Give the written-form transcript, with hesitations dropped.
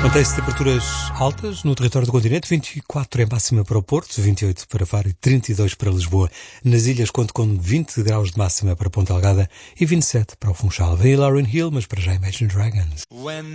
Mantém-se temperaturas altas no território do continente, 24 em máxima para o Porto, 28 para Faro e 32 para Lisboa. Nas ilhas conto com 20 graus de máxima para Ponta Delgada e 27 para o Funchal. Vem Lauryn Hill, mas para já Imagine Dragons.